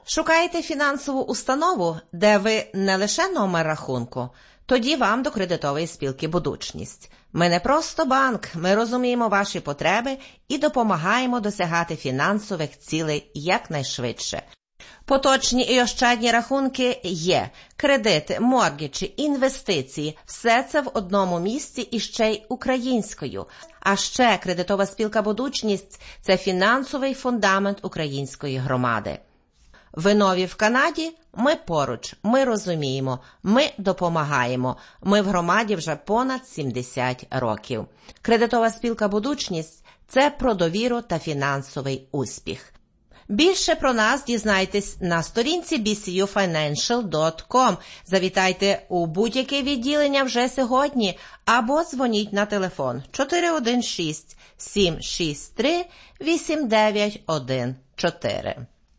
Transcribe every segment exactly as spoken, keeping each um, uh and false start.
Шукаєте фінансову установу, де ви не лише номер рахунку? Тоді вам до кредитової спілки «Будучність». Ми не просто банк, ми розуміємо ваші потреби і допомагаємо досягати фінансових цілей якнайшвидше. Поточні і ощадні рахунки є, кредити, моргіджі, інвестиції – все це в одному місці і ще й українською. А ще кредитова спілка «Будучність» – це фінансовий фундамент української громади. Ви нові в Канаді? Ми поруч, ми розуміємо, ми допомагаємо. Ми в громаді вже понад сімдесят років. Кредитова спілка «Будучність» – це про довіру та фінансовий успіх. Більше про нас дізнайтесь на сторінці бі сі ю файненшл дот ком. Завітайте у будь-яке відділення вже сьогодні або дзвоніть на телефон чотири один шість сім шість три вісім дев'ять один чотири.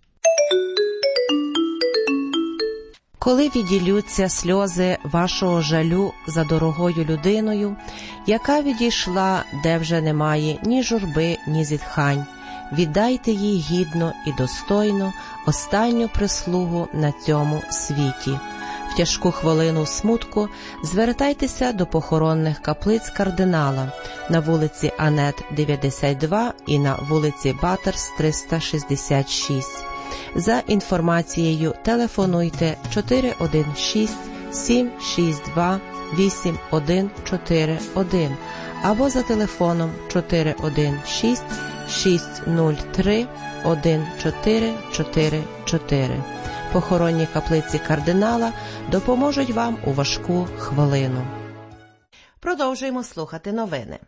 Коли віділються сльози вашого жалю за дорогою людиною, яка відійшла, де вже немає ні журби, ні зітхань, віддайте їй гідно і достойно останню прислугу на цьому світі. В тяжку хвилину смутку звертайтеся до похоронних каплиць кардинала на вулиці Анет дев'яносто два і на вулиці Баттерс триста шістдесят шість. За інформацією телефонуйте чотири один шість сім шість два вісім один чотири один або за телефоном чотири один шість шість нуль три один чотири чотири чотири. Похоронні каплиці кардинала допоможуть вам у важку хвилину. Продовжуємо слухати новини.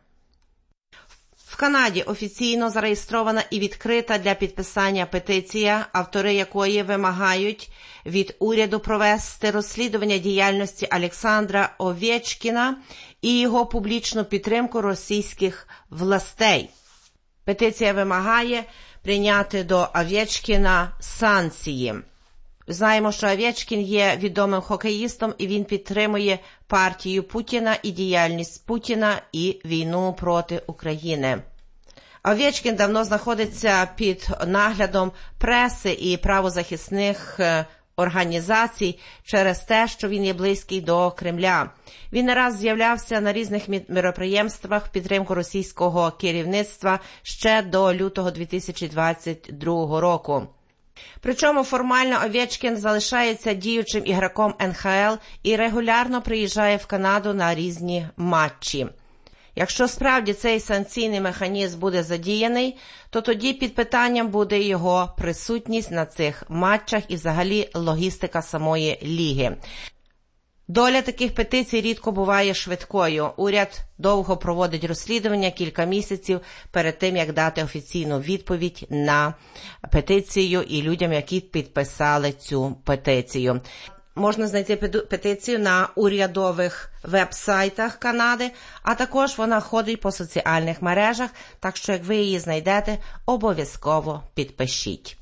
В Канаді офіційно зареєстрована і відкрита для підписання петиція, автори якої вимагають від уряду провести розслідування діяльності Олександра Овєчкіна і його публічну підтримку російських властей. Петиція вимагає прийняти до Овєчкіна санкції. Знаємо, що Овєчкін є відомим хокеїстом, і він підтримує партію Путіна і діяльність Путіна і війну проти України. Овєчкін давно знаходиться під наглядом преси і правозахисних організацій через те, що він є близький до Кремля. Він не раз з'являвся на різних мероприємствах в підтримку російського керівництва ще до лютого дві тисячі двадцять другого року. Причому формально Овєчкін залишається діючим ігроком ен ха ел і регулярно приїжджає в Канаду на різні матчі. Якщо справді цей санкційний механізм буде задіяний, то тоді під питанням буде його присутність на цих матчах і взагалі логістика самої ліги. Доля таких петицій рідко буває швидкою. Уряд довго проводить розслідування кілька місяців перед тим, як дати офіційну відповідь на петицію і людям, які підписали цю петицію. Можна знайти петицію на урядових веб-сайтах Канади, а також вона ходить по соціальних мережах, так що як ви її знайдете, обов'язково підпишіть.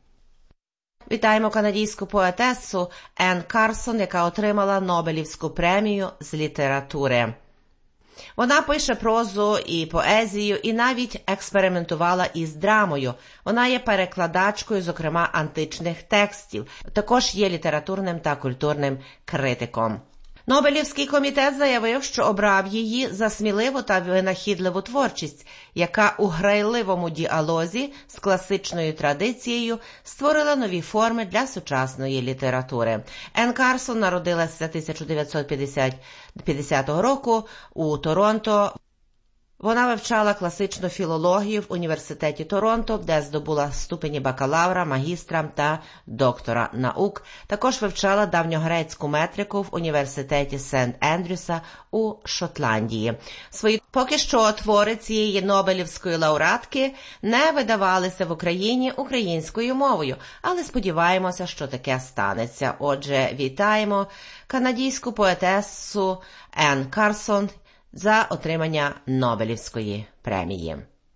Вітаємо канадійську поетесу Ен Карсон, яка отримала Нобелівську премію з літератури. Вона пише прозу і поезію, і навіть експериментувала із драмою. Вона є перекладачкою, зокрема, античних текстів. Також є літературним та культурним критиком. Нобелівський комітет заявив, що обрав її за сміливу та винахідливу творчість, яка у грайливому діалозі з класичною традицією створила нові форми для сучасної літератури. Ен Карсон народилася тисяча дев'ятсот п'ятдесятого року у Торонто. Вона вивчала класичну філологію в університеті Торонто, де здобула ступені бакалавра, магістра та доктора наук. Також вивчала давньогрецьку метрику в університеті Сент-Ендрюса у Шотландії. Свої поки що твори цієї Нобелівської лауреатки не видавалися в Україні українською мовою, але сподіваємося, що таке станеться. Отже, вітаємо канадійську поетесу Ен Карсон за отримання Нобелівської премії.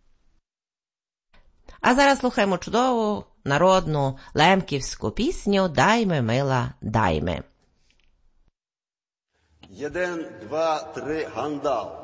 А зараз слухаємо чудову народну лемківську пісню «Дай-ми, мила, дай-ми». Єден, два, три, гандал.